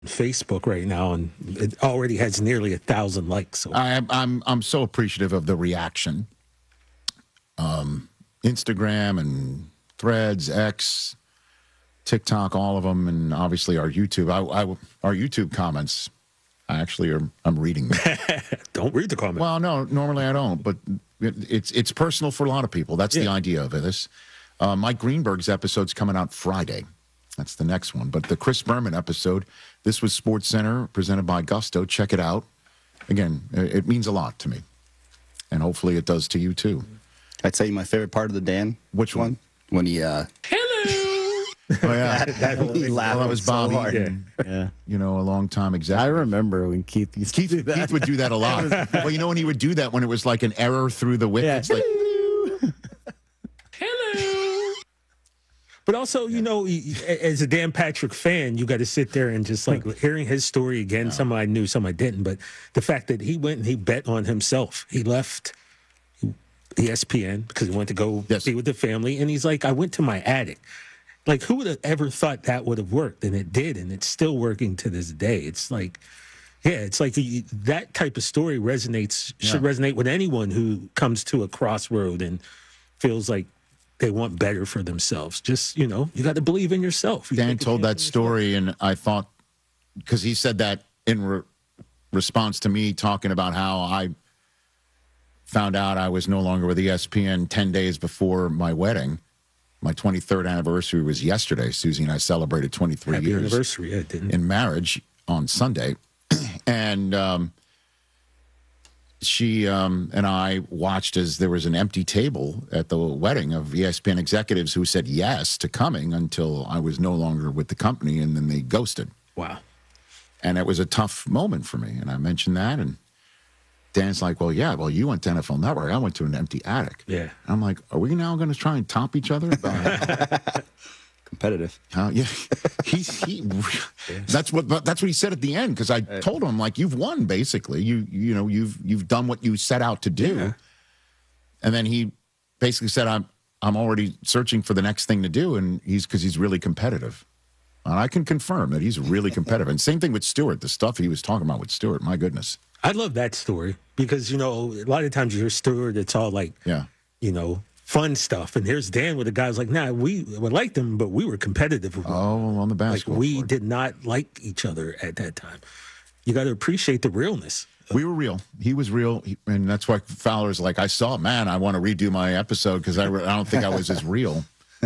Facebook right now, and it already has nearly 1,000 likes. So I'm so appreciative of the reaction. Instagram and Threads, X, TikTok, all of them, and obviously our YouTube. Our YouTube comments. I'm reading them. Don't read the comments. Well, no, normally I don't, but it's personal for a lot of people. That's the idea of this. Mike Greenberg's episode's coming out Friday. That's the next one. But the Chris Berman episode, this was Sports Center presented by Gusto. Check it out. Again, it means a lot to me, and hopefully it does to you too. I'd say my favorite part of the Dan. Which one? When he Hello. Oh yeah, he laughed. That was so Bobby. hard. Yeah. You know, a long time executive. I remember when Keith used to do that. Keith would do that a lot. Well, you know when he would do that when it was like an error through the wickets, like Hello. But also, you know, as a Dan Patrick fan, you got to sit there and just like hearing his story again. Some I knew, some I didn't. But the fact that he went and he bet on himself. He left ESPN because he wanted to go be with the family. And he's like, I went to my attic. Like, who would have ever thought that would have worked? And it did. And it's still working to this day. It's like, it's like that type of story should resonate with anyone who comes to a crossroad and feels like they want better for themselves. Just, you know, you got to believe in yourself. Dan told that story, and I thought, because he said that in response to me talking about how I found out I was no longer with ESPN 10 days before my wedding. My 23rd anniversary was yesterday. Susie and I celebrated 23 Happy years anniversary, in marriage on Sunday. And she and I watched as there was an empty table at the wedding of ESPN executives who said yes to coming until I was no longer with the company, and then they ghosted. Wow. And it was a tough moment for me. And I mentioned that, and Dan's like, well, you went to NFL Network. I went to an empty attic. Yeah. I'm like, are we now going to try and top each other? Competitive. Yeah. That's what he said at the end, because I told him, like, you've won, basically. You know, you've done what you set out to do. Yeah. And then he basically said, I'm already searching for the next thing to do, and because he's really competitive. And I can confirm that he's really competitive. And same thing with Stewart, the stuff he was talking about with Stewart, my goodness. I love that story because, you know, a lot of times you hear Stewart, it's all like, you know, fun stuff. And here's Dan with the guys like, nah, we liked them, but we were competitive with them. Oh, on the basketball we court. did not like each other at that time. You got to appreciate the realness. We were real. He was real. And that's why Fowler's like, I want to redo my episode because I don't think I was as real.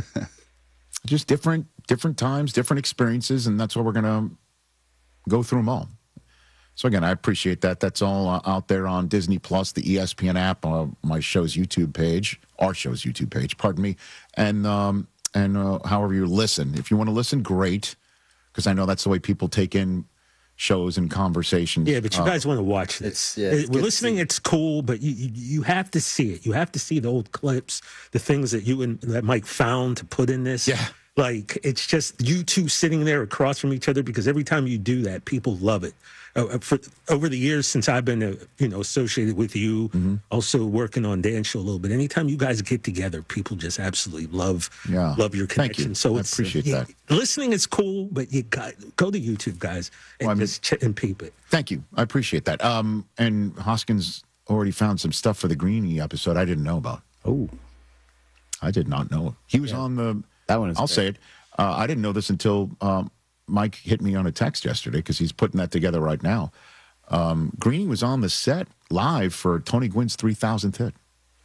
Just different times, different experiences, and that's what we're going to go through them all. So, again, I appreciate that. That's all out there on Disney+, the ESPN app, my show's YouTube page, our show's YouTube page, pardon me, and however you listen. If you want to listen, great, because I know that's the way people take in shows and conversations. Yeah, but you guys want to watch this. We're listening, it's cool, but you have to see it. You have to see the old clips, the things that Mike found to put in this. Yeah. Like, it's just you two sitting there across from each other, because every time you do that, people love it. Over the years since I've been, associated with you, also working on Dan's show a little bit, anytime you guys get together, people just absolutely love your connection. Thank you. So I appreciate that. Listening is cool, but you go to YouTube, guys, and and peep it. Thank you. I appreciate that. And Hoskins already found some stuff for the Greeny episode I didn't know about. Oh. I did not know. He was on the... That one is I'll great. say it. I didn't know this until Mike hit me on a text yesterday, because he's putting that together right now. Greeny was on the set live for Tony Gwynn's 3,000th hit.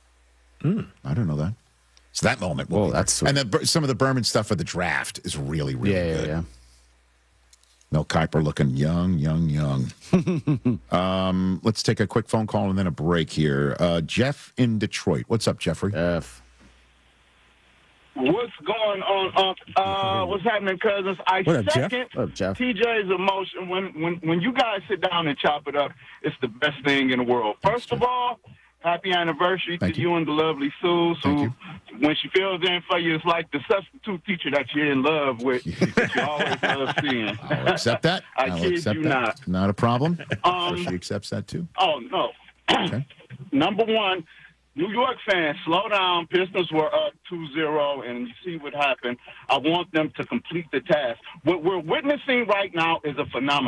I didn't know that. So that moment. Whoa, that's sweet. And then some of the Berman stuff for the draft is really, really good. Yeah. Mel Kiper looking young. Let's take a quick phone call and then a break here. Jeff in Detroit. What's up, Jeffrey? Jeff. What's going on? What's happening, cousins? What up, Jeff? What up, Jeff? TJ's emotion. When you guys sit down and chop it up, it's the best thing in the world. First of all, happy anniversary to you and the lovely Sue. So when she fills in for you, it's like the substitute teacher that you're in love with, that you always love seeing. I'll accept that. I kid you not. Not a problem. She accepts that too. Oh, no. Okay. Number one, New York fans, slow down. Pistons were up 2-0, and you see what happened. I want them to complete the task. What we're witnessing right now is a phenomenon.